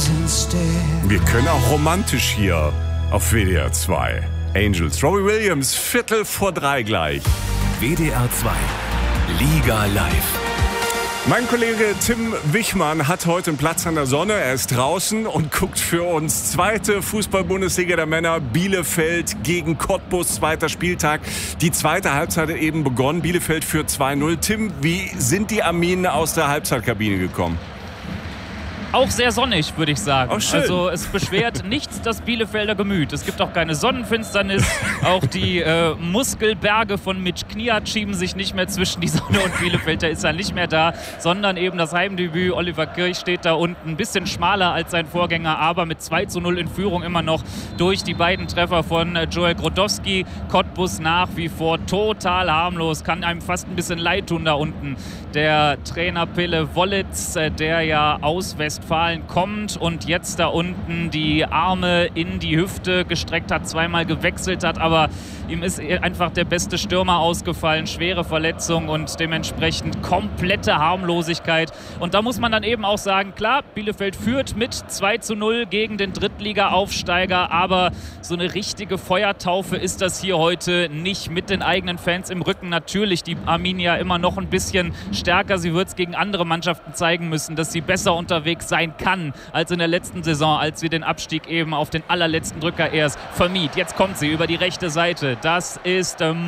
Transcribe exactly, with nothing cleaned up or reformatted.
Wir können auch romantisch hier auf W D R zwei. Angels, Robbie Williams, Viertel vor drei gleich. W D R zwei, Liga live. Mein Kollege Tim Wichmann hat heute einen Platz an der Sonne. Er ist draußen und guckt für uns zweite Fußball-Bundesliga der Männer. Bielefeld gegen Cottbus, zweiter Spieltag. Die zweite Halbzeit hat eben begonnen. Bielefeld führt zwei null. Tim, wie sind die Arminen aus der Halbzeitkabine gekommen? Auch sehr sonnig, würde ich sagen. Oh, schön. Also es beschwert nichts das Bielefelder Gemüt. Es gibt auch keine Sonnenfinsternis. Auch die äh, Muskelberge von Mitch Kniat schieben sich nicht mehr zwischen die Sonne und Bielefeld. Der ist ja nicht mehr da, sondern eben das Heimdebüt. Oliver Kirch steht da unten, ein bisschen schmaler als sein Vorgänger, aber mit zwei zu null in Führung immer noch durch die beiden Treffer von äh, Joel Grodowski. Cottbus nach wie vor total harmlos. Kann einem fast ein bisschen leid tun da unten. Der Trainer Pille Wollitz, äh, der ja aus West Westfalen kommt und jetzt da unten die Arme in die Hüfte gestreckt hat, zweimal gewechselt hat, aber ihm ist einfach der beste Stürmer ausgefallen, schwere Verletzung und dementsprechend komplette Harmlosigkeit. Und da muss man dann eben auch sagen, klar, Bielefeld führt mit zwei zu null gegen den Drittliga-Aufsteiger, aber so eine richtige Feuertaufe ist das hier heute nicht mit den eigenen Fans im Rücken. Natürlich die Arminia immer noch ein bisschen stärker, sie wird es gegen andere Mannschaften zeigen müssen, dass sie besser unterwegs sein kann als in der letzten Saison, als sie den Abstieg eben auf den allerletzten Drücker erst vermied. Jetzt kommt sie über die rechte Seite. Das ist ähm,